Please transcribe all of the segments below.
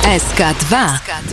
SK2.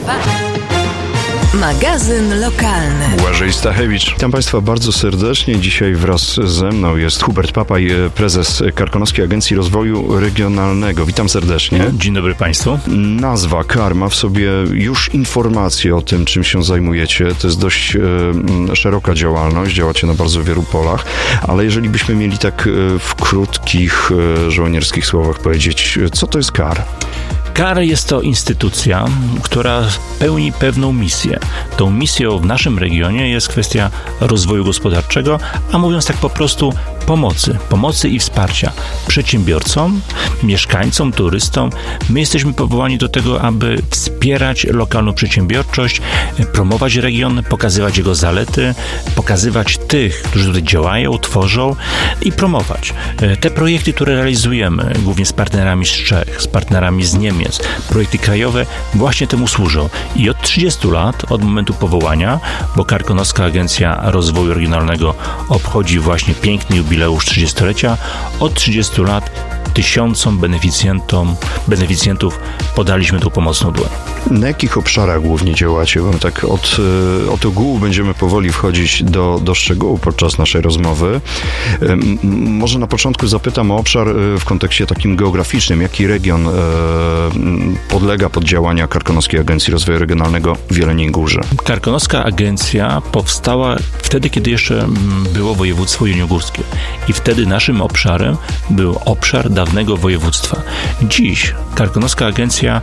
Magazyn lokalny. Błażej Stachewicz. Witam Państwa bardzo serdecznie. Dzisiaj wraz ze mną jest Hubert Papaj, prezes Karkonoskiej Agencji Rozwoju Regionalnego. Witam serdecznie. Dzień dobry Państwu. Nazwa KAR ma w sobie już informacje o tym, czym się zajmujecie. To jest dość szeroka działalność, działacie na bardzo wielu polach, ale jeżeli byśmy mieli tak w krótkich, żołnierskich słowach powiedzieć, co to jest KAR? KAR jest to instytucja, która pełni pewną misję. Tą misją w naszym regionie jest kwestia rozwoju gospodarczego, a mówiąc tak po prostu pomocy i wsparcia przedsiębiorcom, mieszkańcom, turystom. My jesteśmy powołani do tego, aby wspierać lokalną przedsiębiorczość, promować region, pokazywać jego zalety, pokazywać tych, którzy tutaj działają, tworzą i promować. Te projekty, które realizujemy, głównie z partnerami z Czech, z partnerami z Niemiec, projekty krajowe właśnie temu służą. I od 30 lat, od momentu powołania, bo Karkonoska Agencja Rozwoju Regionalnego obchodzi właśnie piękny jubileusz 30-lecia, od 30 lat tysiącom beneficjentów podaliśmy tą pomocną dłoń. Na jakich obszarach głównie działacie? Bo tak od ogółu będziemy powoli wchodzić do szczegółów podczas naszej rozmowy. Może na początku zapytam o obszar w kontekście takim geograficznym. Jaki region podlega pod działania Karkonoskiej Agencji Rozwoju Regionalnego w Jeleniej Górze? Karkonoska Agencja powstała wtedy, kiedy jeszcze było województwo jeleniogórskie. I wtedy naszym obszarem był obszar dawnego województwa. Dziś Karkonoska Agencja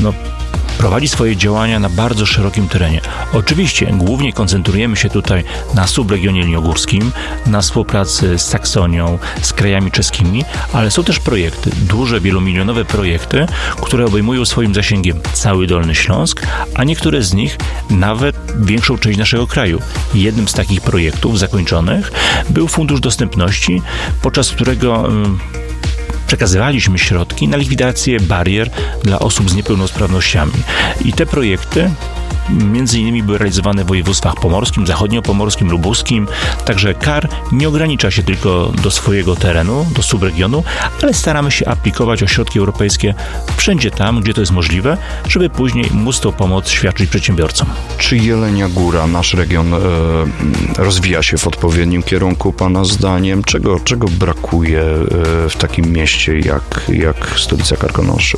prowadzi swoje działania na bardzo szerokim terenie. Oczywiście głównie koncentrujemy się tutaj na subregionie jeleniogórskim, na współpracy z Saksonią, z krajami czeskimi, ale są też projekty, duże, wielomilionowe projekty, które obejmują swoim zasięgiem cały Dolny Śląsk, a niektóre z nich nawet większą część naszego kraju. Jednym z takich projektów zakończonych był Fundusz Dostępności, podczas którego przekazywaliśmy środki na likwidację barier dla osób z niepełnosprawnościami. I te projekty między innymi były realizowane w województwach pomorskim, zachodniopomorskim, lubuskim. Także KAR nie ogranicza się tylko do swojego terenu, do subregionu, ale staramy się aplikować o środki europejskie wszędzie tam, gdzie to jest możliwe, żeby później móc tą pomoc świadczyć przedsiębiorcom. Czy Jelenia Góra, nasz region, rozwija się w odpowiednim kierunku, Pana zdaniem? Czego brakuje w takim mieście jak stolica Karkonoszy?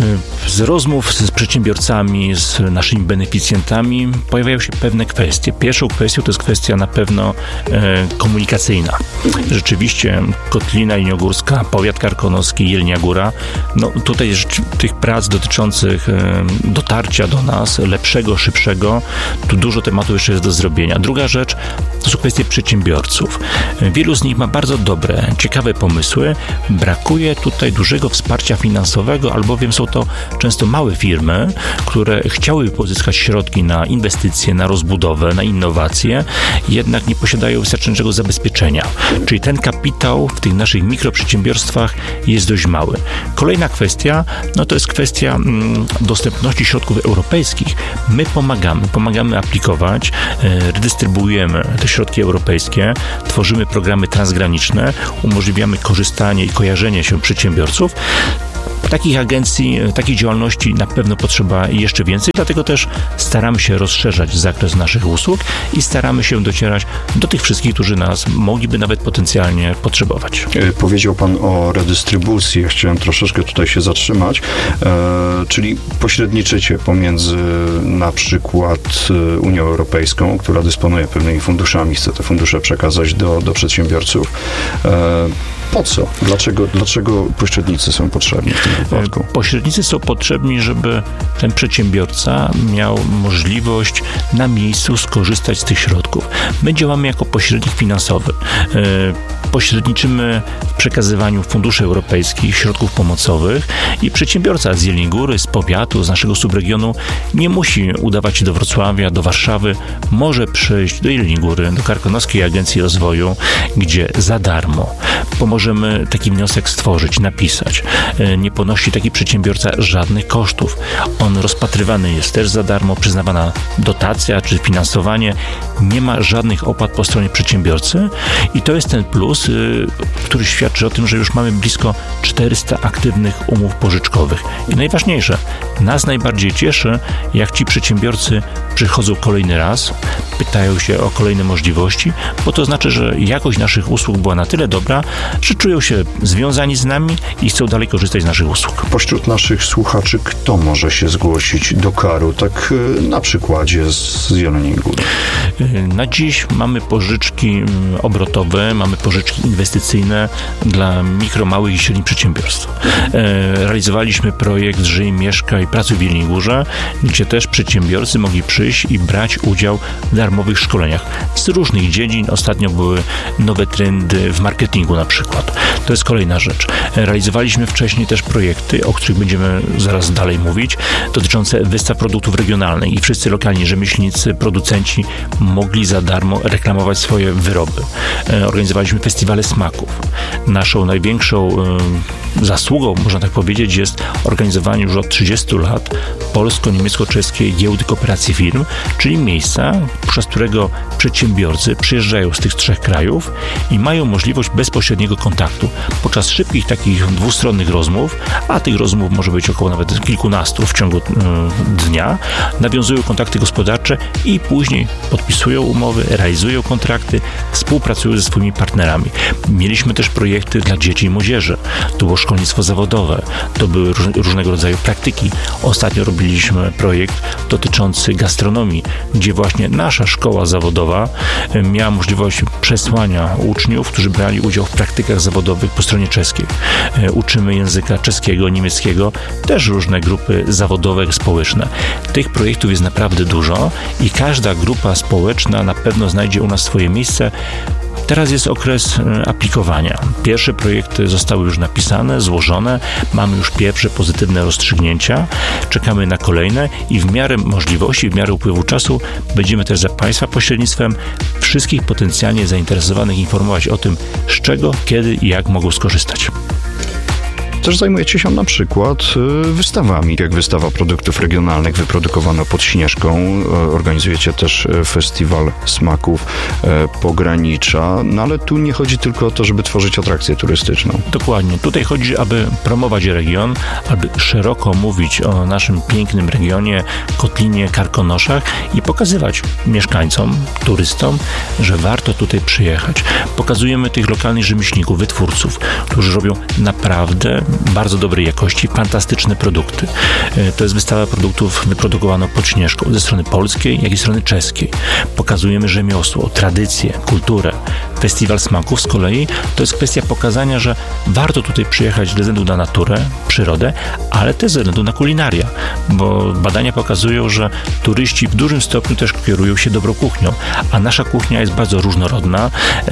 Z rozmów z przedsiębiorcami, z naszymi beneficjentami pojawiają się pewne kwestie. Pierwszą kwestią to jest kwestia na pewno komunikacyjna. Rzeczywiście Kotlina Jeleniogórska, powiat karkonoski, Jelenia Góra, tutaj tych prac dotyczących dotarcia do nas, lepszego, szybszego, tu dużo tematów jeszcze jest do zrobienia. Druga rzecz to są kwestie przedsiębiorców. Wielu z nich ma bardzo dobre, ciekawe pomysły. Brakuje tutaj dużego wsparcia finansowego, albowiem są to często małe firmy, które chciałyby pozyskać środki na inwestycje, na rozbudowę, na innowacje, jednak nie posiadają wystarczającego zabezpieczenia. Czyli ten kapitał w tych naszych mikroprzedsiębiorstwach jest dość mały. Kolejna kwestia, to jest kwestia dostępności środków europejskich. My pomagamy aplikować, redystrybuujemy te środki europejskie, tworzymy programy transgraniczne, umożliwiamy korzystanie i kojarzenie się przedsiębiorców. Takich agencji, takiej działalności na pewno potrzeba jeszcze więcej, dlatego też staramy się rozszerzać zakres naszych usług i staramy się docierać do tych wszystkich, którzy nas mogliby nawet potencjalnie potrzebować. Powiedział Pan o redystrybucji, ja chciałem troszeczkę tutaj się zatrzymać, czyli pośredniczycie pomiędzy na przykład Unią Europejską, która dysponuje pewnymi funduszami, chce te fundusze przekazać do przedsiębiorców. Po co? Dlaczego pośrednicy są potrzebni w tym wypadku? Pośrednicy są potrzebni, żeby ten przedsiębiorca miał możliwość na miejscu skorzystać z tych środków. My działamy jako pośrednik finansowy. Pośredniczymy w przekazywaniu funduszy europejskich, środków pomocowych i przedsiębiorca z Jeleniej Góry, z powiatu, z naszego subregionu nie musi udawać się do Wrocławia, do Warszawy. Może przyjść do Jeleniej Góry, do Karkonoskiej Agencji Rozwoju, gdzie za darmo możemy taki wniosek stworzyć, napisać. Nie ponosi taki przedsiębiorca żadnych kosztów. On rozpatrywany jest też za darmo, przyznawana dotacja czy finansowanie. Nie ma żadnych opłat po stronie przedsiębiorcy i to jest ten plus, który świadczy o tym, że już mamy blisko 400 aktywnych umów pożyczkowych. I najważniejsze, Nas najbardziej cieszy, jak ci przedsiębiorcy przychodzą kolejny raz, pytają się o kolejne możliwości, bo to znaczy, że jakość naszych usług była na tyle dobra, że czują się związani z nami i chcą dalej korzystać z naszych usług. Pośród naszych słuchaczy kto może się zgłosić do KAR-u, tak na przykładzie z Jeleniej Góry? Na dziś mamy pożyczki obrotowe, mamy pożyczki inwestycyjne dla mikro, małych i średnich przedsiębiorstw. Realizowaliśmy projekt Żyj, Mieszkaj, Pracuj w Jeleniej Górze, gdzie też przedsiębiorcy mogli przyjść i brać udział w darmowych szkoleniach z różnych dziedzin. Ostatnio były nowe trendy w marketingu na przykład. To jest kolejna rzecz. Realizowaliśmy wcześniej też projekty, o których będziemy zaraz dalej mówić, dotyczące wystaw produktów regionalnych i wszyscy lokalni rzemieślnicy, producenci mogli za darmo reklamować swoje wyroby. Organizowaliśmy festiwale smaków. Naszą największą zasługą, można tak powiedzieć, jest organizowanie już od 30 lat polsko-niemiecko-czeskiej giełdy kooperacji firm, czyli miejsca, przez którego przedsiębiorcy przyjeżdżają z tych 3 krajów i mają możliwość bezpośredniego kontaktu. Podczas szybkich takich dwustronnych rozmów, a tych rozmów może być około nawet kilkunastu w ciągu dnia, nawiązują kontakty gospodarcze i później podpisują umowy, realizują kontrakty, współpracują ze swoimi partnerami. Mieliśmy też projekty dla dzieci i młodzieży. To było szkolnictwo zawodowe, to były różnego rodzaju praktyki. Ostatnio robiliśmy projekt dotyczący gastronomii, gdzie właśnie nasza szkoła zawodowa miała możliwość przesłania uczniów, którzy brali udział w praktykach zawodowych po stronie czeskiej. Uczymy języka czeskiego, niemieckiego, też różne grupy zawodowe, społeczne. Tych projektów jest naprawdę dużo i każda grupa społeczna na pewno znajdzie u nas swoje miejsce. Teraz jest okres aplikowania. Pierwsze projekty zostały już napisane, złożone, mamy już pierwsze pozytywne rozstrzygnięcia, czekamy na kolejne i w miarę możliwości, w miarę upływu czasu będziemy też za Państwa pośrednictwem wszystkich potencjalnie zainteresowanych informować o tym, z czego, kiedy i jak mogą skorzystać. Też zajmujecie się na przykład wystawami, jak wystawa produktów regionalnych wyprodukowana pod Śnieżką. Organizujecie też festiwal smaków pogranicza, no ale tu nie chodzi tylko o to, żeby tworzyć atrakcję turystyczną. Dokładnie. Tutaj chodzi, aby promować region, aby szeroko mówić o naszym pięknym regionie, Kotlinie, Karkonoszach i pokazywać mieszkańcom, turystom, że warto tutaj przyjechać. Pokazujemy tych lokalnych rzemieślników, wytwórców, którzy robią naprawdę bardzo dobrej jakości, fantastyczne produkty. To jest wystawa produktów wyprodukowana pod Śnieżką, ze strony polskiej, jak i strony czeskiej. Pokazujemy rzemiosło, tradycję, kulturę. Festiwal smaków z kolei to jest kwestia pokazania, że warto tutaj przyjechać ze względu na naturę, przyrodę, ale też ze względu na kulinaria, bo badania pokazują, że turyści w dużym stopniu też kierują się dobrą kuchnią, a nasza kuchnia jest bardzo różnorodna,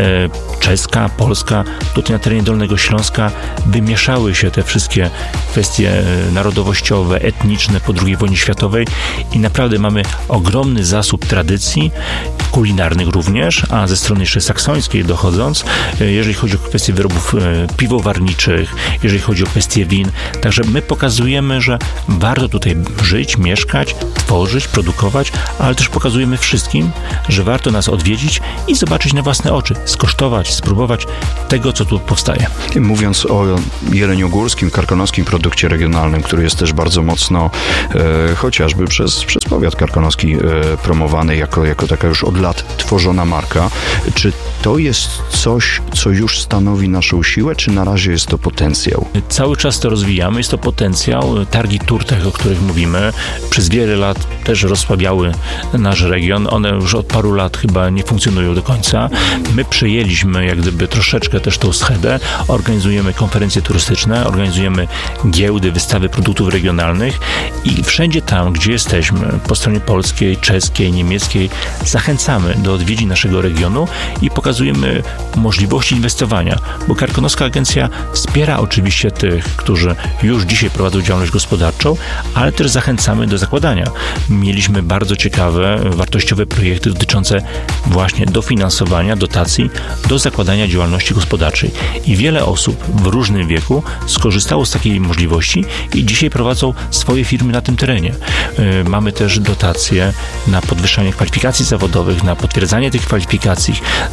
czeska, polska, tutaj na terenie Dolnego Śląska wymieszały się te wszystkie kwestie narodowościowe, etniczne po II wojnie światowej i naprawdę mamy ogromny zasób tradycji, kulinarnych również, a ze strony jeszcze saksońskiej dochodząc, jeżeli chodzi o kwestie wyrobów piwowarniczych, jeżeli chodzi o kwestie win. Także my pokazujemy, że warto tutaj żyć, mieszkać, tworzyć, produkować, ale też pokazujemy wszystkim, że warto nas odwiedzić i zobaczyć na własne oczy, skosztować, spróbować tego, co tu powstaje. Mówiąc o jeleniogórskim, karkonoskim produkcie regionalnym, który jest też bardzo mocno chociażby przez powiat karkonoski promowany jako taka już od lat tworzona marka. Czy to jest coś, co już stanowi naszą siłę, czy na razie jest to potencjał? Cały czas to rozwijamy, jest to potencjał. Targi Turtech, o których mówimy, przez wiele lat też rozsłabiały nasz region. One już od paru lat chyba nie funkcjonują do końca. My przejęliśmy jak gdyby troszeczkę też tą schedę. Organizujemy konferencje turystyczne, organizujemy giełdy, wystawy produktów regionalnych i wszędzie tam, gdzie jesteśmy, po stronie polskiej, czeskiej, niemieckiej, zachęcamy do odwiedzin naszego regionu i pokazujemy możliwości inwestowania, bo Karkonoska Agencja wspiera oczywiście tych, którzy już dzisiaj prowadzą działalność gospodarczą, ale też zachęcamy do zakładania. Mieliśmy bardzo ciekawe, wartościowe projekty dotyczące właśnie dofinansowania, dotacji do zakładania działalności gospodarczej i wiele osób w różnym wieku skorzystało z takiej możliwości i dzisiaj prowadzą swoje firmy na tym terenie. Mamy też dotacje na podwyższanie kwalifikacji zawodowych, na potwierdzanie tych kwalifikacji. Zaraz te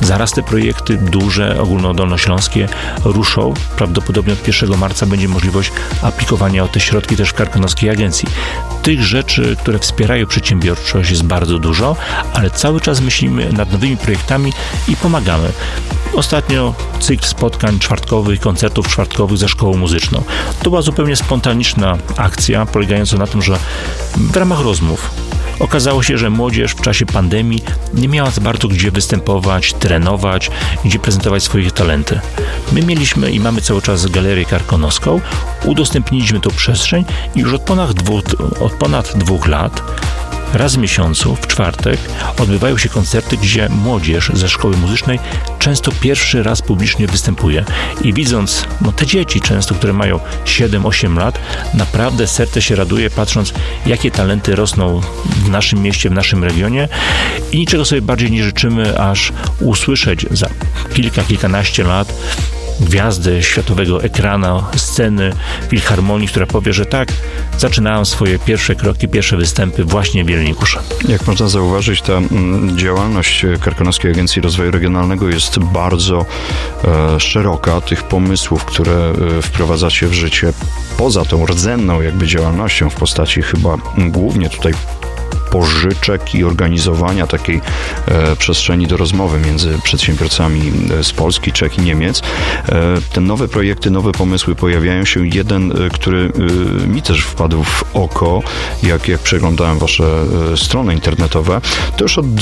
projekty duże, ogólnodolnośląskie ruszą. Prawdopodobnie od 1 marca będzie możliwość aplikowania o te środki też w Karkonoskiej Agencji. Tych rzeczy, które wspierają przedsiębiorczość, jest bardzo dużo, ale cały czas myślimy nad nowymi projektami i pomagamy. Ostatnio cykl spotkań czwartkowych, koncertów czwartkowych ze szkołą muzyczną. To była zupełnie spontaniczna akcja, polegająca na tym, że w ramach rozmów okazało się, że młodzież w czasie pandemii nie miała za bardzo gdzie występować, trenować, gdzie prezentować swoje talenty. My mieliśmy i mamy cały czas Galerię Karkonoską, udostępniliśmy tą przestrzeń i już od ponad 2 lat raz w miesiącu, w czwartek, odbywają się koncerty, gdzie młodzież ze szkoły muzycznej często pierwszy raz publicznie występuje. I widząc te dzieci często, które mają 7-8 lat, naprawdę serce się raduje, patrząc, jakie talenty rosną w naszym mieście, w naszym regionie. I niczego sobie bardziej nie życzymy, aż usłyszeć za kilkanaście lat gwiazdę światowego ekranu, sceny filharmonii, która powie, że tak, zaczynałem swoje pierwsze kroki, pierwsze występy właśnie w Jeleniej Górze. Jak można zauważyć, ta działalność Karkonoskiej Agencji Rozwoju Regionalnego jest bardzo szeroka. Tych pomysłów, które wprowadzacie w życie, poza tą rdzenną działalnością w postaci chyba głównie tutaj pożyczek i organizowania takiej przestrzeni do rozmowy między przedsiębiorcami z Polski, Czech i Niemiec. Te nowe projekty, nowe pomysły pojawiają się. Jeden, który mi też wpadł w oko, jak przeglądałem wasze strony internetowe, to już od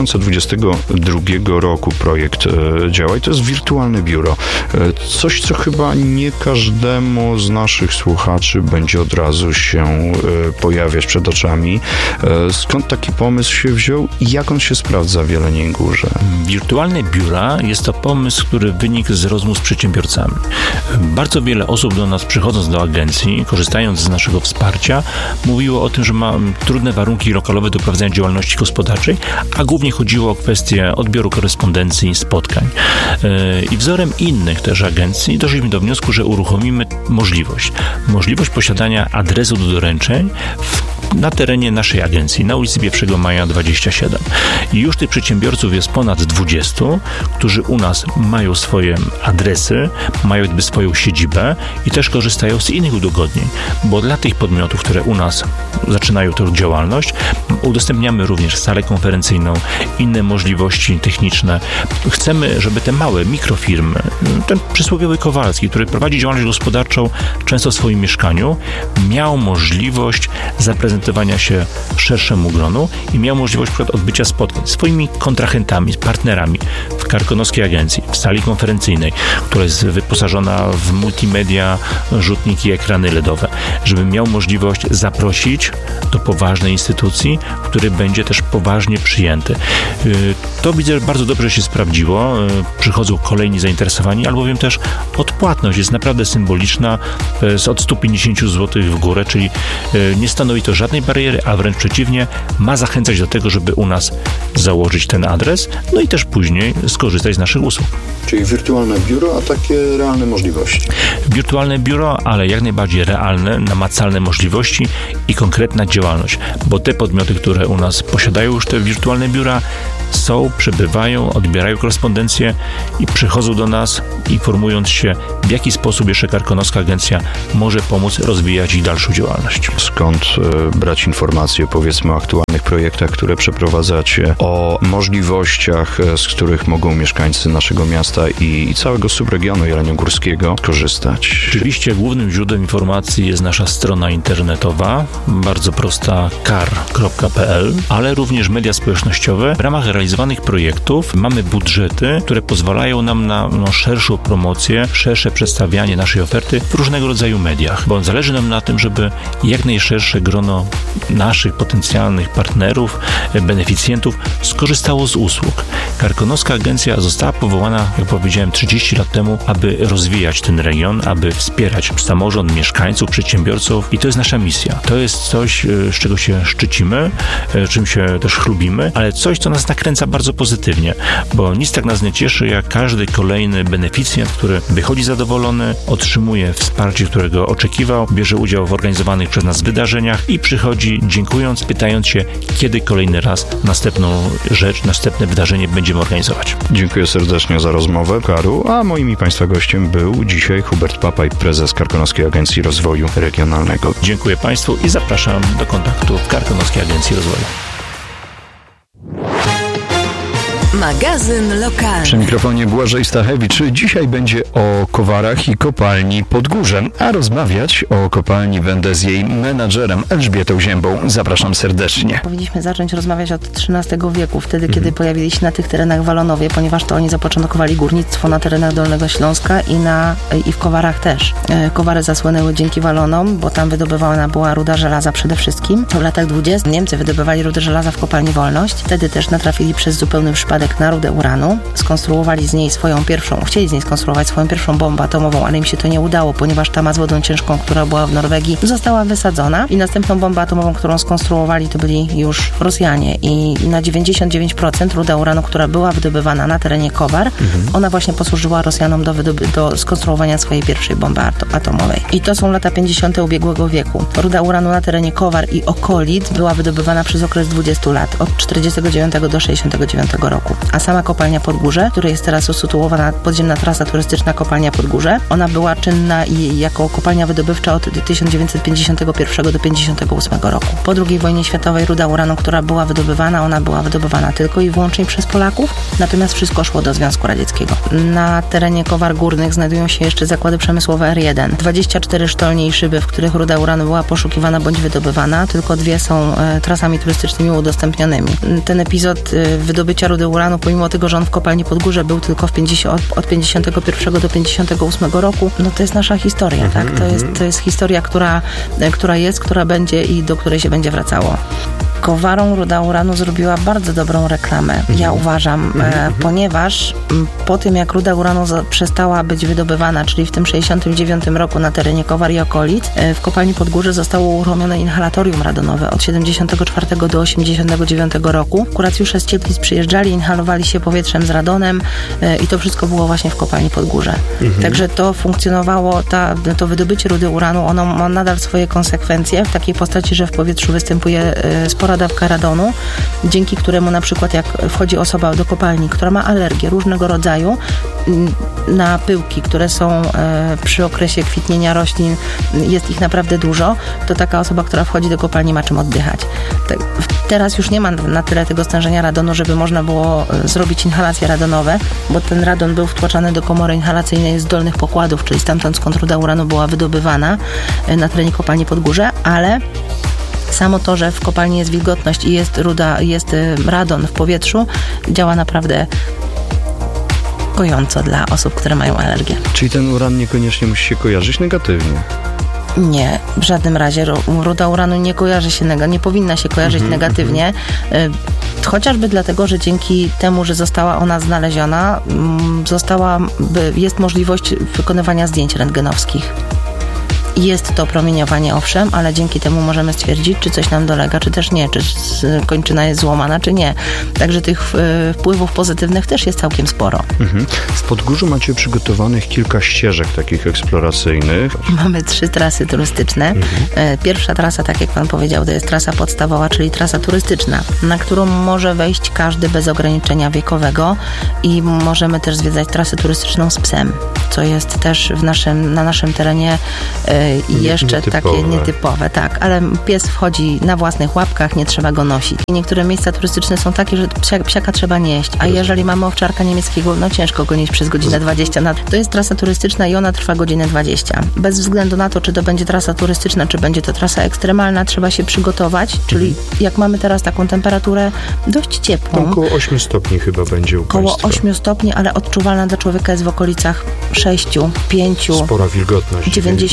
2022 roku projekt działa i to jest wirtualne biuro. Coś, co chyba nie każdemu z naszych słuchaczy będzie od razu się pojawiać przed oczami. Skąd taki pomysł się wziął i jak on się sprawdza w Jeleniej Górze? Wirtualne biura jest to pomysł, który wynikł z rozmów z przedsiębiorcami. Bardzo wiele osób do nas przychodząc do agencji, korzystając z naszego wsparcia, mówiło o tym, że ma trudne warunki lokalowe do prowadzenia działalności gospodarczej, a głównie chodziło o kwestię odbioru korespondencji, spotkań. I wzorem innych też agencji doszliśmy do wniosku, że uruchomimy możliwość posiadania adresu do doręczeń na terenie naszej agencji, na ulicy 1 Maja 27. I już tych przedsiębiorców jest ponad 20, którzy u nas mają swoje adresy, mają swoją siedzibę i też korzystają z innych udogodnień, bo dla tych podmiotów, które u nas zaczynają tę działalność, udostępniamy również salę konferencyjną, inne możliwości techniczne. Chcemy, żeby te małe mikrofirmy, ten przysłowiowy Kowalski, który prowadzi działalność gospodarczą często w swoim mieszkaniu, miał możliwość zaprezentowania się szerszemu gronu i miał możliwość odbycia spotkań z swoimi kontrahentami, partnerami w Karkonoskiej Agencji, w sali konferencyjnej, która jest wyposażona w multimedia, rzutniki, ekrany LEDowe, żeby miał możliwość zaprosić do poważnej instytucji, w której będzie też poważnie przyjęty. To widzę, bardzo dobrze się sprawdziło. Przychodzą kolejni zainteresowani, albowiem też odpłatność jest naprawdę symboliczna, to jest od 150 zł w górę, czyli nie stanowi to żadnej bariery, a wręcz przeciwnie, ma zachęcać do tego, żeby u nas założyć ten adres, no i też później skorzystać z naszych usług. Czyli wirtualne biuro, a takie realne możliwości. Wirtualne biuro, ale jak najbardziej realne, namacalne możliwości i konkretna działalność, bo te podmioty, które u nas posiadają już te wirtualne biura, przebywają, odbierają korespondencję i przychodzą do nas, informując się, w jaki sposób jeszcze Karkonoska Agencja może pomóc rozwijać ich dalszą działalność. Skąd brać informacje, powiedzmy, o aktualnych projektach, które przeprowadzacie, o możliwościach, z których mogą mieszkańcy naszego miasta i całego subregionu jeleniogórskiego korzystać? Oczywiście głównym źródłem informacji jest nasza strona internetowa, bardzo prosta, kar.pl, ale również media społecznościowe. W ramach realizowanych projektów mamy budżety, które pozwalają nam na szerszą promocję, szersze przedstawianie naszej oferty w różnego rodzaju mediach, bo zależy nam na tym, żeby jak najszersze grono naszych potencjalnych partnerów, beneficjentów skorzystało z usług. Karkonoska Agencja została powołana, jak powiedziałem, 30 lat temu, aby rozwijać ten region, aby wspierać samorząd, mieszkańców, przedsiębiorców i to jest nasza misja. To jest coś, z czego się szczycimy, czym się też chlubimy, ale coś, co nas nakręca. nakręca bardzo pozytywnie, bo nic tak nas nie cieszy, jak każdy kolejny beneficjent, który wychodzi zadowolony, otrzymuje wsparcie, którego oczekiwał, bierze udział w organizowanych przez nas wydarzeniach i przychodzi dziękując, pytając się, kiedy kolejny raz następną rzecz, następne wydarzenie będziemy organizować. Dziękuję serdecznie za rozmowę, Karu, a moim i Państwa gościem był dzisiaj Hubert Papaj, prezes Karkonoskiej Agencji Rozwoju Regionalnego. Dziękuję Państwu i zapraszam do kontaktu w Karkonoskiej Agencji Rozwoju. Magazyn lokalny. Przy mikrofonie Błażej Stachewicz. Dzisiaj będzie o Kowarach i kopalni Podgórze, a rozmawiać o kopalni będę z jej menadżerem Elżbietą Ziębą. Zapraszam serdecznie. Powinniśmy zacząć rozmawiać od XIII wieku, wtedy kiedy pojawili się na tych terenach Walonowie, ponieważ to oni zapoczątkowali górnictwo na terenach Dolnego Śląska i w Kowarach też. Kowary zasłynęły dzięki Walonom, bo tam wydobywana była ruda żelaza przede wszystkim. W latach 20. Niemcy wydobywali rudę żelaza w kopalni Wolność. Wtedy też natrafili przez zupełny przypadek na rudę uranu. Chcieli z niej skonstruować swoją pierwszą bombę atomową, ale im się to nie udało, ponieważ tama z wodą ciężką, która była w Norwegii, została wysadzona i następną bombę atomową, którą skonstruowali, to byli już Rosjanie i na 99% ruda uranu, która była wydobywana na terenie Kowar, ona właśnie posłużyła Rosjanom do skonstruowania swojej pierwszej bomby atomowej. I to są lata 50. ubiegłego wieku. Ruda uranu na terenie Kowar i okolic była wydobywana przez okres 20 lat, od 49 do 69 roku. A sama kopalnia Podgórze, w której jest teraz usytuowana podziemna trasa turystyczna kopalnia Podgórze, ona była czynna i jako kopalnia wydobywcza od 1951 do 1958 roku. Po II wojnie światowej ruda uranu, która była wydobywana, ona była wydobywana tylko i wyłącznie przez Polaków, natomiast wszystko szło do Związku Radzieckiego. Na terenie Kowar Górnych znajdują się jeszcze zakłady przemysłowe R1. 24 sztolnie i szyby, w których ruda uranu była poszukiwana bądź wydobywana, tylko 2 są trasami turystycznymi udostępnionymi. Ten epizod wydobycia rudy uranu, pomimo tego, że on w kopalni Podgórze był tylko od 51 do 58 roku, no to jest nasza historia, tak? To jest historia, która będzie i do której się będzie wracało. Kowarom ruda uranu zrobiła bardzo dobrą reklamę, ja uważam, ponieważ po tym, jak ruda uranu przestała być wydobywana, czyli w tym 69 roku na terenie Kowar i okolic, w kopalni Podgórze zostało uruchomione inhalatorium radonowe od 74 do 89 roku. Kuracjusze z Cieplic przyjeżdżali, inhalowali się powietrzem z radonem i to wszystko było właśnie w kopalni Podgórze. Także to funkcjonowało, to wydobycie rudy uranu, ono ma nadal swoje konsekwencje w takiej postaci, że w powietrzu występuje spora dawka radonu, dzięki któremu na przykład jak wchodzi osoba do kopalni, która ma alergię różnego rodzaju na pyłki, które są przy okresie kwitnienia roślin, jest ich naprawdę dużo, to taka osoba, która wchodzi do kopalni, ma czym oddychać. Teraz już nie ma na tyle tego stężenia radonu, żeby można było zrobić inhalacje radonowe, bo ten radon był wtłaczany do komory inhalacyjnej z dolnych pokładów, czyli stamtąd, skąd ruda uranu była wydobywana na terenie kopalni Podgórze, ale samo to, że w kopalni jest wilgotność i jest radon w powietrzu, działa naprawdę kojąco dla osób, które mają alergię. Czyli ten uran niekoniecznie musi się kojarzyć negatywnie? Nie, w żadnym razie. Ruda uranu nie powinna się kojarzyć negatywnie, chociażby dlatego, że dzięki temu, że została ona znaleziona, jest możliwość wykonywania zdjęć rentgenowskich. Jest to promieniowanie, owszem, ale dzięki temu możemy stwierdzić, czy coś nam dolega, czy też nie, czy kończyna jest złamana, czy nie. Także tych wpływów pozytywnych też jest całkiem sporo. W Podgórzu macie przygotowanych kilka ścieżek takich eksploracyjnych. Mamy 3 trasy turystyczne. Pierwsza trasa, tak jak pan powiedział, to jest trasa podstawowa, czyli trasa turystyczna, na którą może wejść każdy bez ograniczenia wiekowego i możemy też zwiedzać trasę turystyczną z psem, co jest też na naszym terenie i jeszcze takie nietypowe, tak, ale pies wchodzi na własnych łapkach, nie trzeba go nosić. I niektóre miejsca turystyczne są takie, że psiaka trzeba nieść, a jeżeli mamy owczarka niemieckiego, no ciężko go nieść przez godzinę 20. To jest trasa turystyczna i ona trwa godzinę 20. Bez względu na to, czy to będzie trasa turystyczna, czy będzie to trasa ekstremalna, trzeba się przygotować, czyli jak mamy teraz taką temperaturę dość ciepłą. Około 8 stopni chyba będzie u Państwa. Około 8 stopni, ale odczuwalna dla człowieka jest w okolicach 6, 5. Spora wilgotność. 97%.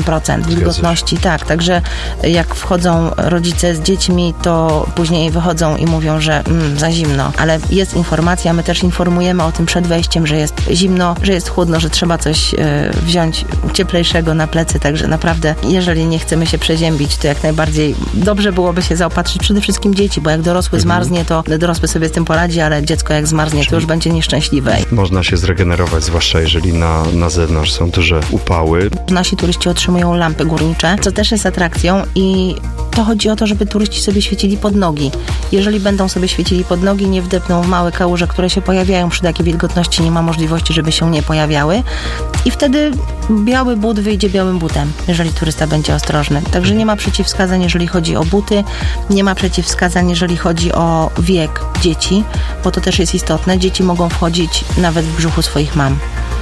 98% wilgotności, tak, także jak wchodzą rodzice z dziećmi, to później wychodzą i mówią, że za zimno, ale jest informacja, my też informujemy o tym przed wejściem, że jest zimno, że jest chłodno, że trzeba coś wziąć cieplejszego na plecy, także naprawdę, jeżeli nie chcemy się przeziębić, to jak najbardziej dobrze byłoby się zaopatrzyć przede wszystkim dzieci, bo jak dorosły zmarznie, to dorosły sobie z tym poradzi, ale dziecko jak zmarznie, to już będzie nieszczęśliwe. Można się zregenerować, zwłaszcza jeżeli na zewnątrz są duże upały. Nasi turyści otrzymują lampy górnicze, co też jest atrakcją i to chodzi o to, żeby turyści sobie świecili pod nogi. Jeżeli będą sobie świecili pod nogi, nie wdepną w małe kałuże, które się pojawiają przy takiej wilgotności, nie ma możliwości, żeby się nie pojawiały i wtedy biały but wyjdzie białym butem, jeżeli turysta będzie ostrożny. Także nie ma przeciwwskazań, jeżeli chodzi o buty, nie ma przeciwwskazań, jeżeli chodzi o wiek dzieci, bo to też jest istotne. Dzieci mogą wchodzić nawet w brzuchu swoich mam.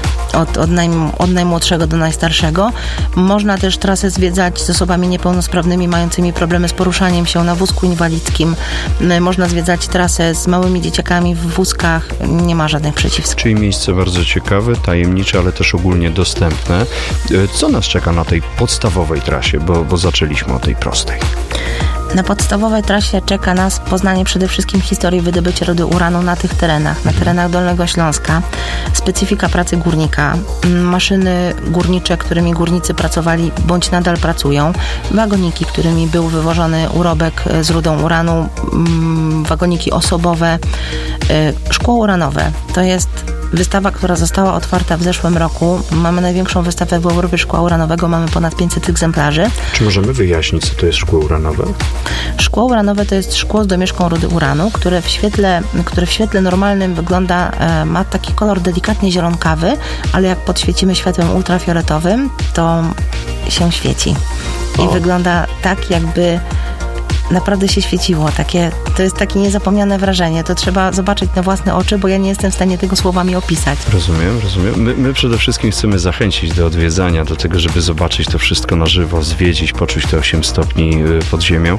Od najmłodszego do najstarszego. Można też trasę zwiedzać z osobami niepełnosprawnymi, mającymi problemy z poruszaniem się na wózku inwalidzkim. Można zwiedzać trasę z małymi dzieciakami w wózkach. Nie ma żadnych przeciwwskazań. Czyli miejsce bardzo ciekawe, tajemnicze, ale też ogólnie dostępne. Co nas czeka na tej podstawowej trasie, bo zaczęliśmy od tej prostej? Na podstawowej trasie czeka nas poznanie przede wszystkim historii wydobycia rudy uranu na tych terenach, na terenach Dolnego Śląska, specyfika pracy górnika, maszyny górnicze, którymi górnicy pracowali bądź nadal pracują, wagoniki, którymi był wywożony urobek z rudą uranu, wagoniki osobowe, szkło uranowe. To jest wystawa, która została otwarta w zeszłym roku. Mamy największą wystawę w Europie szkła uranowego, mamy ponad 500 egzemplarzy. Czy możemy wyjaśnić, co to jest szkło uranowe? Szkło uranowe to jest szkło z domieszką rudy uranu, które w świetle normalnym wygląda, ma taki kolor delikatnie zielonkawy, ale jak podświecimy światłem ultrafioletowym, to się świeci. I wygląda tak, jakby naprawdę się świeciło. To jest takie niezapomniane wrażenie. To trzeba zobaczyć na własne oczy, bo ja nie jestem w stanie tego słowami opisać. Rozumiem. My przede wszystkim chcemy zachęcić do odwiedzania, do tego, żeby zobaczyć to wszystko na żywo, zwiedzić, poczuć te 8 stopni pod ziemią.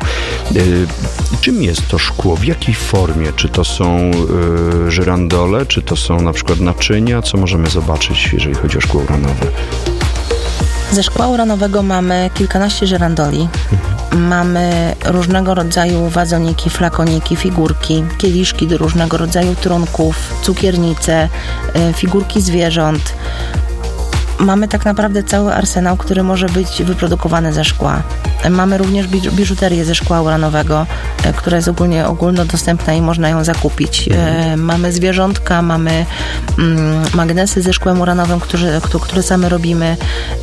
Czym jest to szkło? W jakiej formie? Czy to są żyrandole? Czy to są na przykład naczynia? Co możemy zobaczyć, jeżeli chodzi o szkło uranowe? Ze szkła uranowego mamy kilkanaście żyrandoli. Mamy różnego rodzaju wazoniki, flakoniki, figurki, kieliszki do różnego rodzaju trunków, cukiernice, figurki zwierząt. Mamy tak naprawdę cały arsenał, który może być wyprodukowany ze szkła. Mamy również biżuterię ze szkła uranowego, która jest ogólnodostępna i można ją zakupić. Mamy zwierzątka, mamy magnesy ze szkłem uranowym, które same robimy.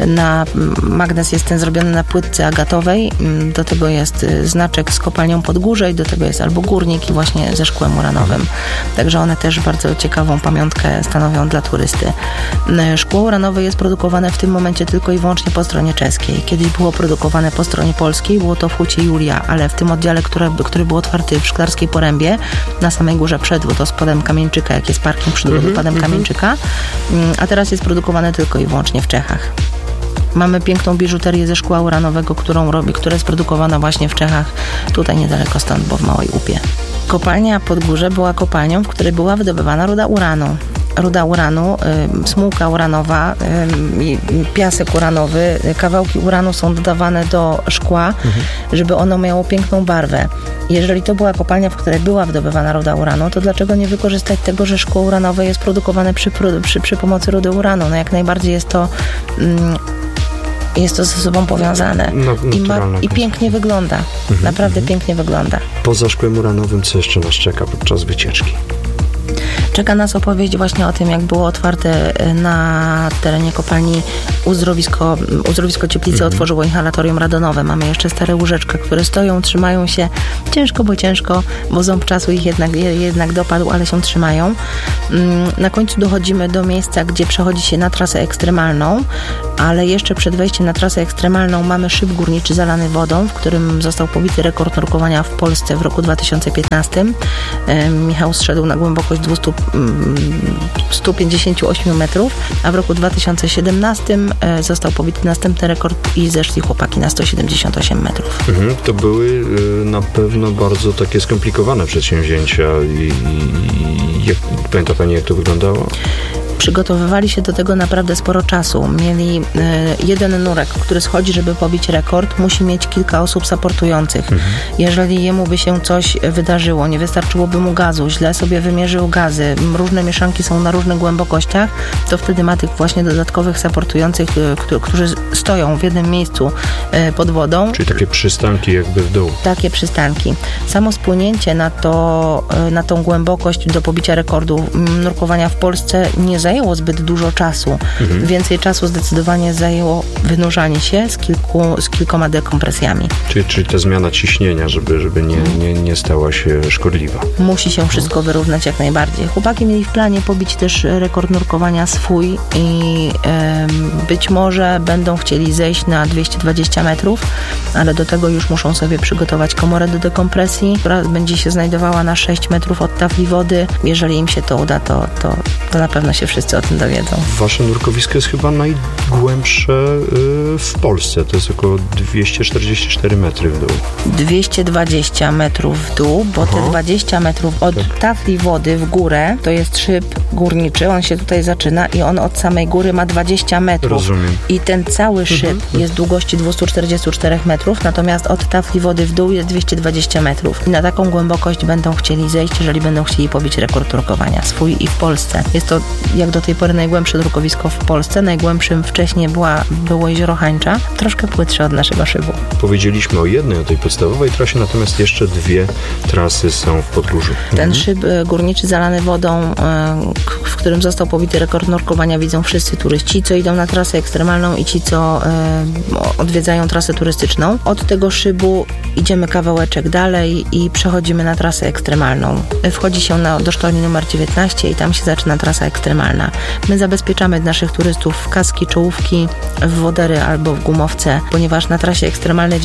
Magnes jest ten zrobiony na płytce agatowej. Do tego jest znaczek z kopalnią Podgórze i do tego jest albo górnik i właśnie ze szkłem uranowym. Także one też bardzo ciekawą pamiątkę stanowią dla turysty. Szkło uranowe jest produkowane w tym momencie tylko i wyłącznie po stronie czeskiej. Kiedyś było produkowane po stronie polskiej, było to w Hucie Julia, ale w tym oddziale, który był otwarty w Szklarskiej Porębie, na samej górze przed wodospodem Kamieńczyka, jak jest parking przed wodopadem Kamieńczyka, a teraz jest produkowane tylko i wyłącznie w Czechach. Mamy piękną biżuterię ze szkła uranowego, która jest produkowana właśnie w Czechach, tutaj niedaleko stąd, bo w Małej Łupie. Kopalnia Podgórze była kopalnią, w której była wydobywana ruda uranu. Ruda uranu, smułka uranowa, piasek uranowy, kawałki uranu są dodawane do szkła, żeby ono miało piękną barwę. Jeżeli to była kopalnia, w której była wydobywana ruda uranu, to dlaczego nie wykorzystać tego, że szkło uranowe jest produkowane przy pomocy rudy uranu? No jak najbardziej jest to ze sobą powiązane. I pięknie wygląda. Naprawdę pięknie wygląda. Poza szkłem uranowym, co jeszcze nas czeka podczas wycieczki? Czeka nas opowieść właśnie o tym, jak było otwarte na terenie kopalni uzdrowisko Cieplicy, otworzyło inhalatorium radonowe. Mamy jeszcze stare łóżeczka, które stoją, trzymają się ciężko, bo ząb czasu ich jednak dopadł, ale się trzymają. Na końcu dochodzimy do miejsca, gdzie przechodzi się na trasę ekstremalną, ale jeszcze przed wejściem na trasę ekstremalną mamy szyb górniczy zalany wodą, w którym został pobity rekord nurkowania w Polsce w roku 2015. Michał zszedł na głębokość 158 metrów, a w roku 2017 został pobity następny rekord i zeszli chłopaki na 178 metrów. To były na pewno bardzo takie skomplikowane przedsięwzięcia i pamięta Pani, jak to wyglądało? Przygotowywali się do tego naprawdę sporo czasu. Mieli jeden nurek, który schodzi, żeby pobić rekord, musi mieć kilka osób supportujących. Jeżeli jemu by się coś wydarzyło, nie wystarczyłoby mu gazu, źle sobie wymierzył gazy, różne mieszanki są na różnych głębokościach, to wtedy ma tych właśnie dodatkowych supportujących, którzy stoją w jednym miejscu pod wodą. Czyli takie przystanki jakby w dół. Takie przystanki. Samo spłynięcie na tą głębokość do pobicia rekordu nurkowania w Polsce nie zajęło zbyt dużo czasu. Więcej czasu zdecydowanie zajęło wynurzanie się z kilkoma dekompresjami. Czyli ta zmiana ciśnienia, żeby nie stała się szkodliwa. Musi się wszystko wyrównać jak najbardziej. Chłopaki mieli w planie pobić też rekord nurkowania swój i być może będą chcieli zejść na 220 metrów, ale do tego już muszą sobie przygotować komorę do dekompresji, która będzie się znajdowała na 6 metrów od tafli wody. Jeżeli im się to uda, to na pewno się wszyscy o tym dowiedzą. Wasze nurkowisko jest chyba najgłębsze w Polsce. To jest około 244 metry w dół. 220 metrów w dół, bo te 20 metrów od tafli wody w górę to jest szyb górniczy. On się tutaj zaczyna i on od samej góry ma 20 metrów. Rozumiem. I ten cały szyb jest długości 244 metrów, natomiast od tafli wody w dół jest 220 metrów. I na taką głębokość będą chcieli zejść, jeżeli będą chcieli pobić rekord nurkowania swój i w Polsce. Jest to jak do tej pory najgłębsze nurkowisko w Polsce. Najgłębszym wcześniej było Jezioro Hańcza, troszkę płytsze od naszego szybu. Powiedzieliśmy o tej podstawowej trasie, natomiast jeszcze dwie trasy są w Podgórzu. Ten szyb górniczy zalany wodą, w którym został pobity rekord nurkowania, widzą wszyscy turyści. Ci, co idą na trasę ekstremalną i ci, co odwiedzają trasę turystyczną. Od tego szybu idziemy kawałeczek dalej i przechodzimy na trasę ekstremalną. Wchodzi się do sztolni numer 19 i tam się zaczyna trasa ekstremalna. My zabezpieczamy naszych turystów w kaski, czołówki, w wodery albo w gumowce, ponieważ na trasie ekstremalnej w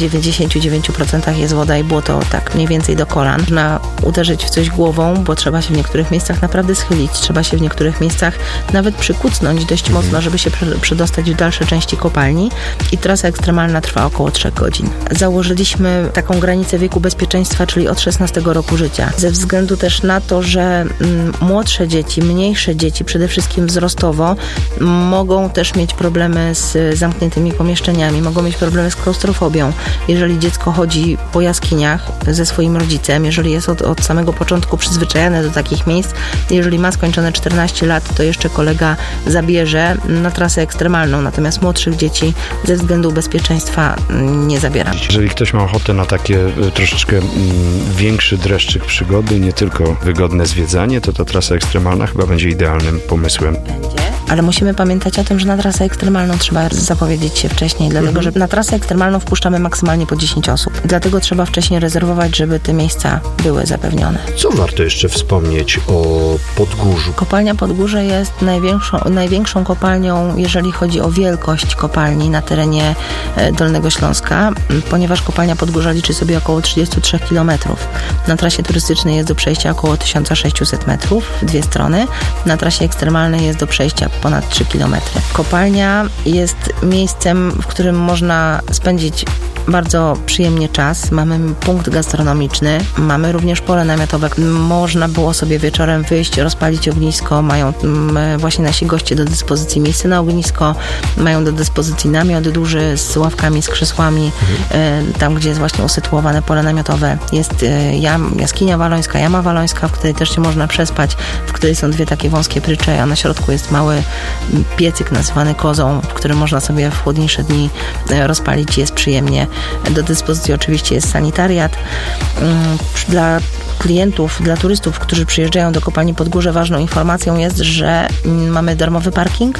99% jest woda i błoto tak mniej więcej do kolan. Można uderzyć w coś głową, bo trzeba się w niektórych miejscach naprawdę schylić. Trzeba się w niektórych miejscach nawet przykucnąć dość mocno, żeby się przedostać w dalsze części kopalni i trasa ekstremalna trwa około 3 godzin. Założyliśmy taką granicę wieku bezpieczeństwa, czyli od 16 roku życia. Ze względu też na to, że młodsze dzieci, mniejsze dzieci, przede wszystkim wzrostowo, mogą też mieć problemy z zamkniętymi pomieszczeniami, mogą mieć problemy z klaustrofobią. Jeżeli dziecko chodzi po jaskiniach ze swoim rodzicem, jeżeli jest od samego początku przyzwyczajone do takich miejsc, jeżeli ma skończone 14 lat, to jeszcze kolega zabierze na trasę ekstremalną, natomiast młodszych dzieci ze względu bezpieczeństwa nie zabiera. Jeżeli ktoś ma ochotę na takie troszeczkę większy dreszczyk przygody, nie tylko wygodne zwiedzanie, to ta trasa ekstremalna chyba będzie idealnym pomysłem. Ale musimy pamiętać o tym, że na trasę ekstremalną trzeba zapowiedzieć się wcześniej, dlatego że na trasę ekstremalną wpuszczamy maksymalnie po 10 osób. Dlatego trzeba wcześniej rezerwować, żeby te miejsca były zapewnione. Co warto jeszcze wspomnieć o Podgórzu? Kopalnia Podgórze jest największą kopalnią, jeżeli chodzi o wielkość kopalni na terenie Dolnego Śląska, ponieważ kopalnia Podgórza liczy sobie około 33 km. Na trasie turystycznej jest do przejścia około 1600 metrów w dwie strony. Na trasie ekstremalnej jest do przejścia ponad 3 km. Kopalnia jest miejscem, w którym można spędzić bardzo przyjemnie czas. Mamy punkt gastronomiczny, mamy również pole namiotowe. Można było sobie wieczorem wyjść, rozpalić ognisko. Mają właśnie nasi goście do dyspozycji miejsce na ognisko, mają do dyspozycji namiot duży z ławkami, z krzesłami. Tam, gdzie jest właśnie usytuowane pole namiotowe, jest jaskinia walońska, jama walońska, w której też się można przespać, w której są dwie takie wąskie prycze, a na środku jest mały piecyk nazywany kozą, w którym można sobie w chłodniejsze dni rozpalić. Jest przyjemnie. Do dyspozycji oczywiście jest sanitariat. Dla klientów, dla turystów, którzy przyjeżdżają do kopalni Podgórze, ważną informacją jest, że mamy darmowy parking,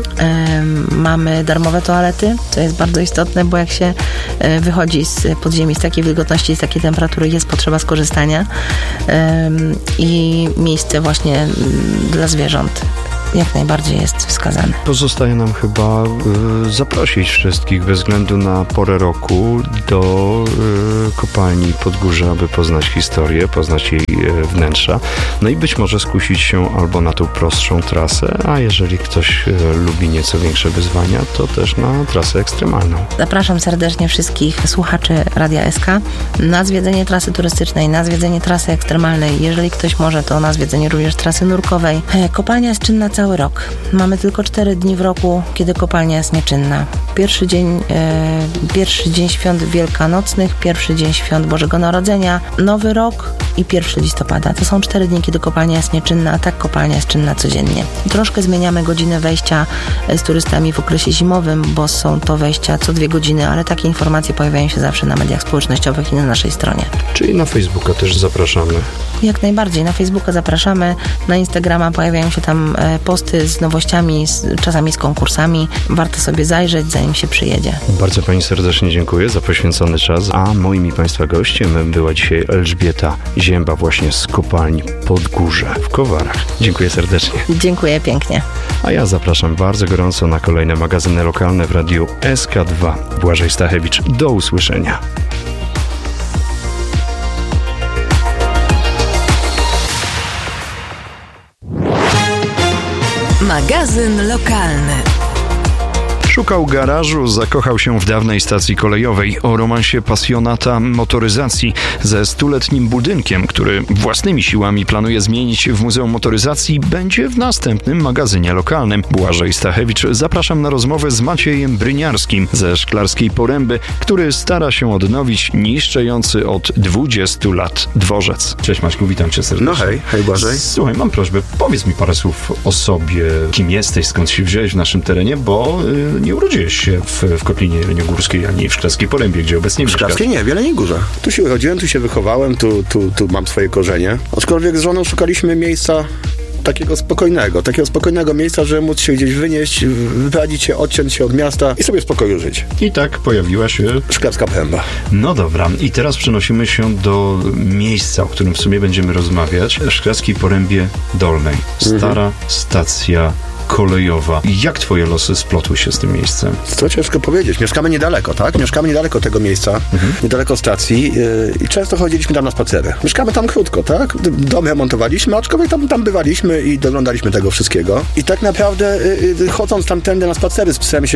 mamy darmowe toalety, co jest bardzo istotne, bo jak się wychodzi z podziemi, z takiej wilgotności, z takiej temperatury, jest potrzeba skorzystania i miejsce właśnie dla zwierząt jak najbardziej jest wskazane. Pozostaje nam chyba zaprosić wszystkich bez względu na porę roku do kopalni Podgórze, aby poznać historię, poznać jej wnętrza, no i być może skusić się albo na tą prostszą trasę, a jeżeli ktoś lubi nieco większe wyzwania, to też na trasę ekstremalną. Zapraszam serdecznie wszystkich słuchaczy Radia SK na zwiedzenie trasy turystycznej, na zwiedzenie trasy ekstremalnej. Jeżeli ktoś może, to na zwiedzenie również trasy nurkowej. Kopalnia jest czynna cały cały rok. Mamy tylko 4 dni w roku, kiedy kopalnia jest nieczynna. Pierwszy dzień świąt wielkanocnych, pierwszy dzień świąt Bożego Narodzenia, Nowy Rok i 1 listopada. To są 4 dni, kiedy kopalnia jest nieczynna, a tak kopalnia jest czynna codziennie. Troszkę zmieniamy godziny wejścia z turystami w okresie zimowym, bo są to wejścia co 2 godziny, ale takie informacje pojawiają się zawsze na mediach społecznościowych i na naszej stronie. Czyli na Facebooka też zapraszamy. Jak najbardziej. Na Facebooka zapraszamy, na Instagrama pojawiają się tam posty z nowościami, czasami z konkursami. Warto sobie zajrzeć, zanim się przyjedzie. Bardzo Pani serdecznie dziękuję za poświęcony czas. A moim i Państwa gościem była dzisiaj Elżbieta Zięba właśnie z kopalni Podgórze w Kowarach. Dziękuję serdecznie. Dziękuję pięknie. A ja zapraszam bardzo gorąco na kolejne magazyny lokalne w radiu SK2. Błażej Stachewicz. Do usłyszenia. Magazyn lokalny. Szukał garażu, zakochał się w dawnej stacji kolejowej. O romansie pasjonata motoryzacji ze 100-letnim budynkiem, który własnymi siłami planuje zmienić w Muzeum Motoryzacji, będzie w następnym magazynie lokalnym. Błażej Stachewicz. Zapraszam na rozmowę z Maciejem Bryniarskim ze Szklarskiej Poręby, który stara się odnowić niszczejący od 20 lat dworzec. Cześć Maćku, witam cię serdecznie. No hej Błażej. Słuchaj, mam prośbę, powiedz mi parę słów o sobie, kim jesteś, skąd się wziąłeś w naszym terenie, bo nie urodziłeś się w Kotlinie Jeleniogórskiej, ani w Szklarskiej Porębie, gdzie obecnie mieszkasz. W Szklarskiej nie, w Jeleniej Górze. Tu się urodziłem, tu się wychowałem, tu mam swoje korzenie. Aczkolwiek z żoną szukaliśmy miejsca takiego spokojnego miejsca, żeby móc się gdzieś wynieść, wyprowadzić się, odciąć się od miasta i sobie w spokoju żyć. I tak pojawiła się Szklarska Poręba. No dobra, i teraz przenosimy się do miejsca, o którym w sumie będziemy rozmawiać. W Szklarskiej Porębie Dolnej. Stara stacja kolejowa. Jak twoje losy splotły się z tym miejscem? To ciężko powiedzieć. Mieszkamy niedaleko, tak? Mieszkamy niedaleko tego miejsca, niedaleko stacji i często chodziliśmy tam na spacery. Mieszkamy tam krótko, tak? Dom remontowaliśmy, aczkolwiek tam bywaliśmy i doglądaliśmy tego wszystkiego. I tak naprawdę chodząc tamtędy na spacery z psem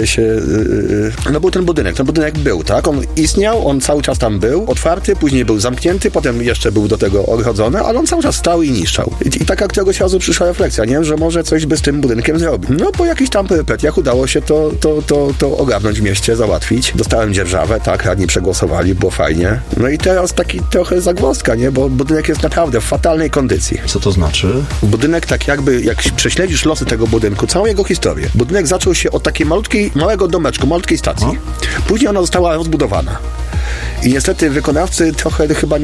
no był ten budynek był, tak? On istniał, on cały czas tam był, otwarty, później był zamknięty, potem jeszcze był do tego ogrodzony, ale on cały czas stał i niszczał. I taka któregoś razu przyszła refleksja, nie? Że może coś by z tym budynkiem zrobić. No po jakichś tam perypetiach udało się to ogarnąć w mieście, załatwić. Dostałem dzierżawę, tak, radni przegłosowali, było fajnie. No i teraz taki trochę zagwozdka, nie? Bo budynek jest naprawdę w fatalnej kondycji. Co to znaczy? Budynek tak jakby, jak prześledzisz losy tego budynku, całą jego historię. Budynek zaczął się od takiej małego domeczku, malutkiej stacji. Później ona została rozbudowana. I niestety wykonawcy trochę chyba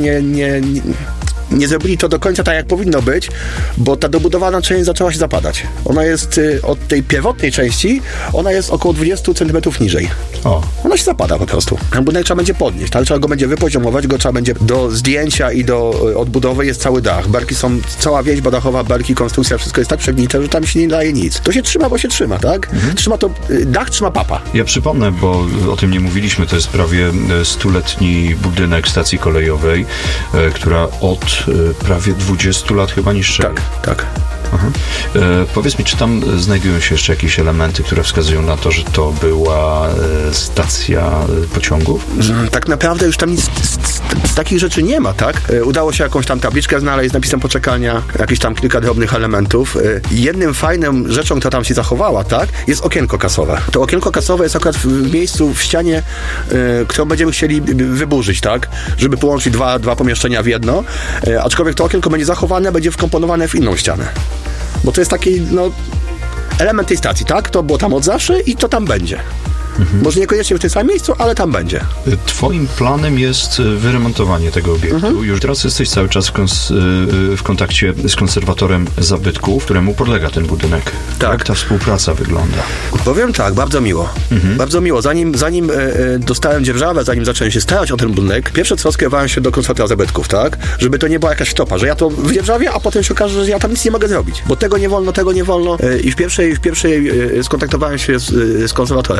nie zrobili to do końca tak, jak powinno być, bo ta dobudowana część zaczęła się zapadać. Ona jest od tej pierwotnej części, ona jest około 20 cm niżej. Ona się zapada po prostu. Ten budynek trzeba będzie podnieść, tak? Trzeba go będzie wypoziomować, go trzeba będzie do zdjęcia i do odbudowy jest cały dach. Belki są, cała więźba dachowa, belki, konstrukcja, wszystko jest tak przegnite, że tam się nie daje nic. To się trzyma, bo się trzyma, tak? Trzyma to, dach trzyma papa. Ja przypomnę, bo o tym nie mówiliśmy, to jest prawie 100-letni budynek stacji kolejowej, która od prawie 20 lat chyba niszczeje. Tak. Powiedz mi, czy tam znajdują się jeszcze jakieś elementy, które wskazują na to, że to była stacja pociągów? Tak naprawdę już tam nic z takich rzeczy nie ma, tak? Udało się jakąś tam tabliczkę znaleźć z napisem poczekalnia, jakieś tam kilka drobnych elementów. Jednym fajnym rzeczą, która tam się zachowała, tak? Jest okienko kasowe. To okienko kasowe jest akurat w miejscu, w ścianie, którą będziemy chcieli wyburzyć, tak? Żeby połączyć dwa pomieszczenia w jedno. Aczkolwiek to okienko będzie zachowane, będzie wkomponowane w inną ścianę. Bo to jest taki, element tej stacji, tak? To było tam od zawsze i to tam będzie. Może niekoniecznie w tym samym miejscu, ale tam będzie. Twoim planem jest wyremontowanie tego obiektu. Już teraz jesteś cały czas w kontakcie z konserwatorem zabytków, któremu podlega ten budynek. Tak. Jak ta współpraca wygląda? Powiem tak, bardzo miło. Bardzo miło. Zanim dostałem dzierżawę, zanim zacząłem się starać o ten budynek, pierwsze co skierowałem się do konserwatora zabytków, tak? Żeby to nie była jakaś wtopa, że ja to wydzierżawię, a potem się okaże, że ja tam nic nie mogę zrobić. Bo tego nie wolno. I w pierwszej skontaktowałem się z konserwatorem.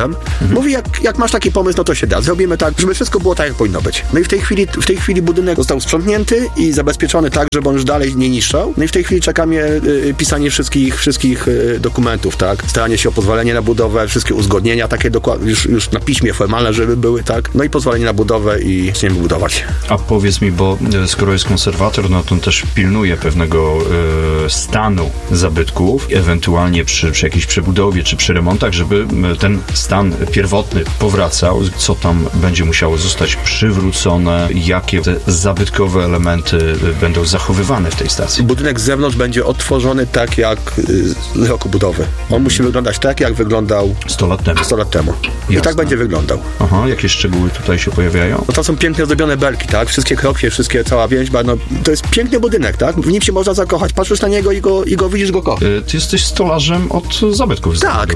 Mówi, jak masz taki pomysł, no to się da. Zrobimy tak, żeby wszystko było tak, jak powinno być. No i w tej chwili budynek został sprzątnięty i zabezpieczony tak, żeby on już dalej nie niszczał. No i w tej chwili czekamy pisanie wszystkich dokumentów, tak? Staranie się o pozwolenie na budowę, wszystkie uzgodnienia takie już na piśmie formalne, żeby były, tak? No i pozwolenie na budowę i zaczniemy budować. A powiedz mi, bo skoro jest konserwator, no to on też pilnuje pewnego stanu zabytków, ewentualnie przy jakiejś przebudowie czy przy remontach, żeby ten stan pierwotny powracał, co tam będzie musiało zostać przywrócone, jakie te zabytkowe elementy będą zachowywane w tej stacji. Budynek z zewnątrz będzie odtworzony tak jak z roku budowy. On musi wyglądać tak, jak wyglądał 100 lat temu. 100 lat temu. I Jasne. tak będzie wyglądał. Aha, jakie szczegóły tutaj się pojawiają? No to są pięknie zdobione belki, tak? Wszystkie kropki, cała więźba, no to jest piękny budynek, tak? W nim się można zakochać. Patrzysz na niego i go widzisz, go kochasz. Ty jesteś stolarzem od zabytków. Tak.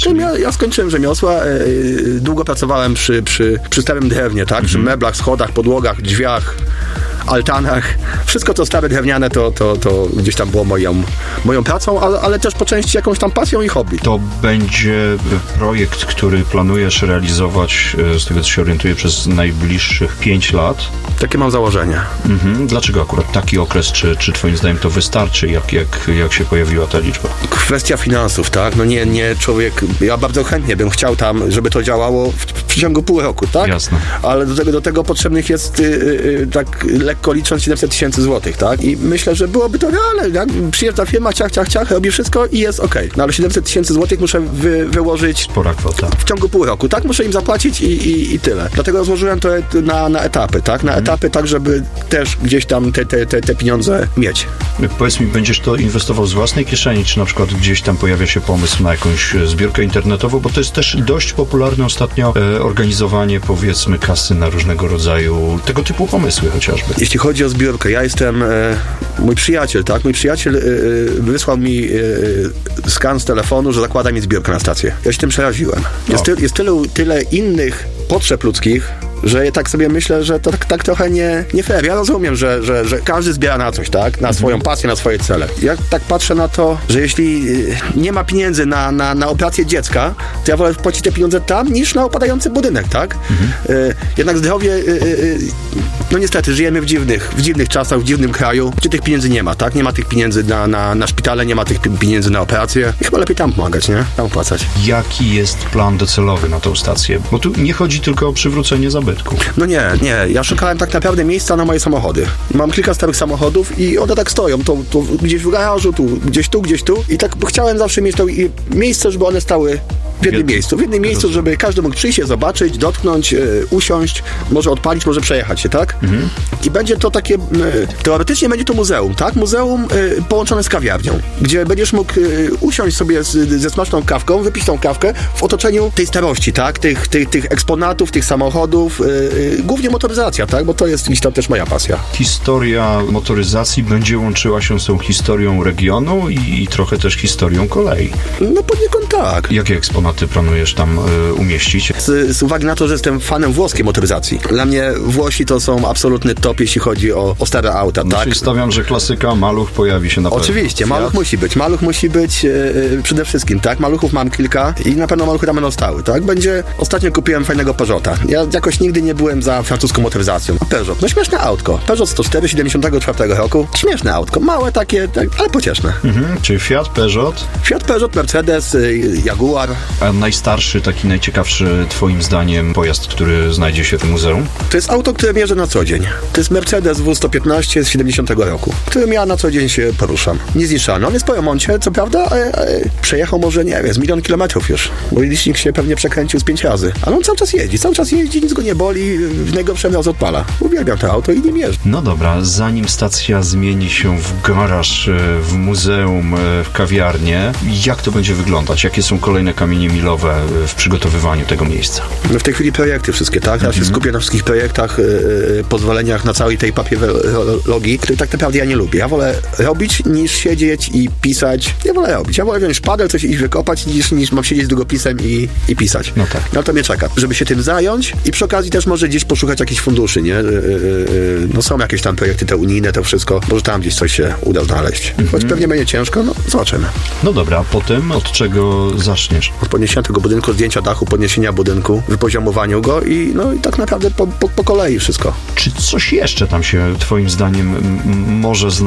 Ja skończyłem rzemiosła. Długo pracowałem przy starym drewnie, tak? Przy meblach, schodach, podłogach, drzwiach, altanach. Wszystko to stare drewniane to gdzieś tam było moją pracą, ale też po części jakąś tam pasją i hobby. To będzie projekt, który planujesz realizować, z tego co się orientuję, przez najbliższych 5 lat. Takie mam założenie. Dlaczego akurat taki okres? Czy twoim zdaniem to wystarczy, jak się pojawiła ta liczba? Kwestia finansów, tak? No nie człowiek... Ja bardzo chętnie bym chciał tam, żeby to działało w przeciągu pół roku, tak? Jasne. Ale do tego potrzebnych jest tak lekko licząc 700 000 złotych, tak? I myślę, że byłoby to realne, tak? Przyjeżdża firma, ciach, robi wszystko i jest okej. No ale 700 000 złotych muszę wyłożyć... Spora kwota. W ciągu pół roku, tak? Muszę im zapłacić i tyle. Dlatego rozłożyłem to na etapy, tak? Na etapy, tak, żeby też gdzieś tam te pieniądze mieć. Powiedz mi, będziesz to inwestował z własnej kieszeni, czy na przykład gdzieś tam pojawia się pomysł na jakąś zbiórkę internetową, bo to jest też dość popularne ostatnio organizowanie, powiedzmy, kasy na różnego rodzaju tego typu pomysły chociażby. Jeśli chodzi o zbiórkę, ja jestem... mój przyjaciel, tak? Mój przyjaciel wysłał mi skan z telefonu, że zakłada mi zbiórkę na stację. Ja się tym przeraziłem. Jest tyle innych potrzeb ludzkich, że ja tak sobie myślę, że to tak trochę nie fair. Ja rozumiem, że każdy zbiera na coś, tak? Na swoją pasję, na swoje cele. Ja tak patrzę na to, że jeśli nie ma pieniędzy na operację dziecka, to ja wolę płacić te pieniądze tam, niż na opadający budynek, tak? Jednak zdrowie, no niestety, żyjemy w dziwnych czasach, w dziwnym kraju, gdzie tych pieniędzy nie ma, tak? Nie ma tych pieniędzy na szpitale, nie ma tych pieniędzy na operacje. I chyba lepiej tam pomagać, nie? Tam opłacać. Jaki jest plan docelowy na tą stację? Bo tu nie chodzi tylko o przywrócenie zabytku. No nie. Ja szukałem tak naprawdę miejsca na moje samochody. Mam kilka starych samochodów i one tak stoją. To gdzieś w garażu, gdzieś tu. I tak chciałem zawsze mieć to miejsce, żeby one stały w jednym miejscu. W jednym miejscu, żeby każdy mógł przyjść, je zobaczyć, dotknąć, usiąść, może odpalić, może przejechać się, tak? I będzie to takie... teoretycznie będzie to muzeum, tak? Muzeum połączone z kawiarnią, gdzie będziesz mógł usiąść sobie ze smaczną kawką, wypić tą kawkę w otoczeniu tej starości, tak? Tych eksponatów, tych samochodów, głównie motoryzacja, tak? Bo to jest gdzieś tam też moja pasja. Historia motoryzacji będzie łączyła się z tą historią regionu i trochę też historią kolei. No poniekąd tak. Jakie eksponaty planujesz tam umieścić? Z uwagi na to, że jestem fanem włoskiej motoryzacji. Dla mnie Włosi to są absolutny top, jeśli chodzi o stare auta, tak? Czyli stawiam, że klasyka, maluch pojawi się na pewno. Oczywiście, maluch musi być przede wszystkim, tak? Maluchów mam kilka i na pewno maluchy tam będą stały, tak? Ostatnio kupiłem fajnego Peugeota. Ja jakoś nigdy nie byłem za francuską motoryzacją. Peugeot, no śmieszne autko. Peugeot 104, 74 roku. Śmieszne autko, małe takie, tak, ale pocieszne. Czyli Fiat, Peugeot, Mercedes, Jaguar. A najstarszy, taki najciekawszy twoim zdaniem pojazd, który znajdzie się w muzeum? To jest auto, które mierzę na co dzień. To jest Mercedes W115 z 70 roku, którym ja na co dzień się poruszam. Niezniszczalny. On jest po remoncie, co prawda, przejechał może, nie wiem, z 1 000 000 kilometrów już. Bo licznik się pewnie przekręcił z 5 razy. Ale on cały czas jeździ, nic go nie boli, w najgorszym razie odpala. Uwielbiam to auto i nim jeżdżę. No dobra, zanim stacja zmieni się w garaż, w muzeum, w kawiarnię, jak to będzie wyglądać? Jakie są kolejne kamienie milowe w przygotowywaniu tego miejsca? No w tej chwili projekty wszystkie, tak? Ja się skupię na wszystkich projektach, pozwoleniach, na całej tej papierologii, której tak naprawdę ja nie lubię. Ja wolę robić, niż siedzieć i pisać. Ja wolę robić. Ja wolę wziąć szpadę, coś iść wykopać, niż mam siedzieć z długopisem i pisać. No tak. No to mnie czeka, żeby się tym zająć i przy okazji też może gdzieś poszukać jakichś funduszy, nie? No są jakieś tam projekty, te unijne, to wszystko. Może tam gdzieś coś się uda znaleźć. Choć pewnie będzie ciężko, no zobaczymy. No dobra, a potem od czego zaczniesz? Od podniesienia tego budynku, zdjęcia dachu, podniesienia budynku, wypoziomowaniu go i tak naprawdę po kolei wszystko. Czy coś jeszcze tam się twoim zdaniem może znaleźć?